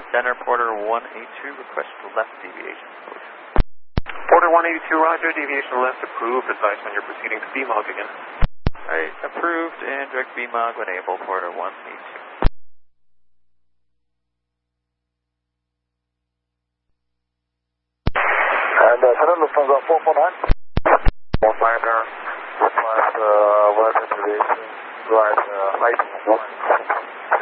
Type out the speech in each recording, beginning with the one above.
Center Porter 182, request left deviation. Porter 182, roger, deviation left approved. Advice when you're proceeding to BMOG again. Alright, approved and direct BMOG when able, Porter 182. And Center Lufthansa 449. 449er, request weather deviation, right, height 10.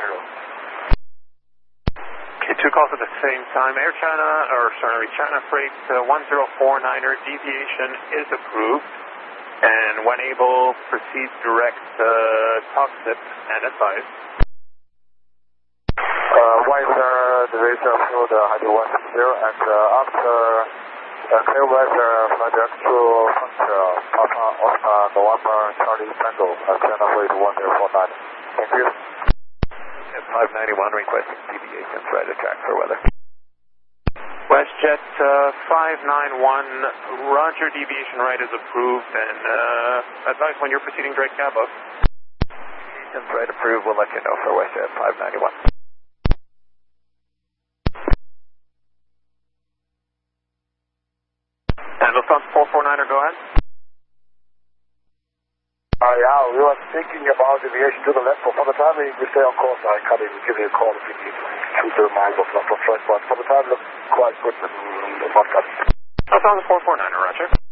Two calls at the same time. Air China, China Freight 1049er deviation is approved. And when able, proceed direct Toxip and advise. Weather deviation approved, height 10, and after clear weather, flight direct to Frontier, Papa Oscar November Charlie Tango, China Freight 1049. Thank you. 591 requesting deviation, try to track for weather. WestJet 591, roger, deviation right is approved, and advise when you're proceeding direct Cabo. Deviation right approved, we'll let you know for WestJet 591. And Lufthansa 449er, go ahead. Yeah, we were thinking about deviation to the left, but for the time being, we stay on course. I can even give you a call if you need to 2 miles of left or right, but for the time, looks quite good in the podcast. Lufthansa 449er, roger.